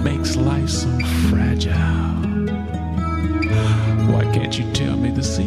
makes life so fragile? Why can't you tell me the secret?